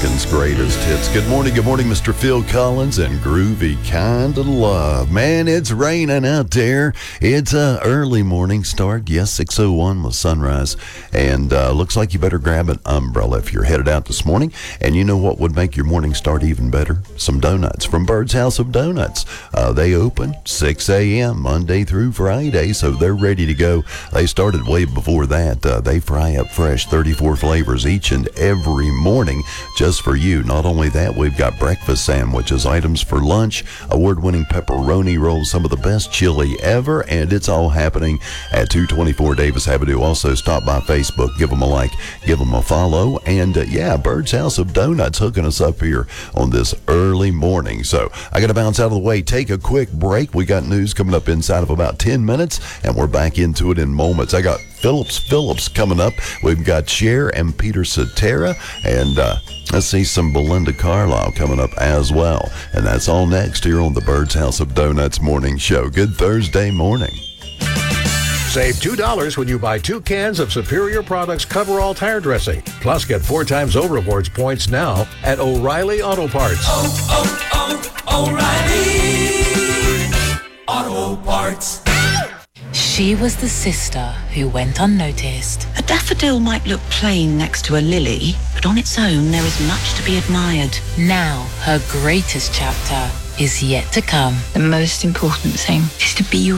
American's greatest hits. Good morning, Mr. Phil Collins and Groovy Kind of Love. Man, it's raining out there. It's an early morning start. Yes, 6:01 with sunrise. And looks like you better grab an umbrella if you're headed out this morning. And you know what would make your morning start even better? Some donuts from Bird's House of Donuts. They open 6 a.m. Monday through Friday, so they're ready to go. They started way before that. They fry up fresh 34 flavors each and every morning just for you. Not only that, we've got breakfast sandwiches, items for lunch, award-winning pepperoni rolls, some of the best chili ever, and it's all happening at 224 Davis Avenue. Also, stop by Facebook, give them a like, give them a follow, and Bird's House of Donuts hooking us up here on this early morning. So I got to bounce out of the way, take a quick break. We got news coming up inside of about 10 minutes, and we're back into it in moments. I got Phillips coming up. We've got Cher and Peter Cetera, and let's see, some Belinda Carlisle coming up as well. And that's all next here on the Bird's House of Donuts morning show. Good Thursday morning. Save $2 when you buy 2 cans of Superior Products Coverall tire dressing. Plus, get 4 times O Rewards points now at O'Reilly Auto Parts. O'Reilly Auto Parts. She was the sister who went unnoticed. A daffodil might look plain next to a lily, but on its own there is much to be admired. Now, her greatest chapter is yet to come. The most important thing is to be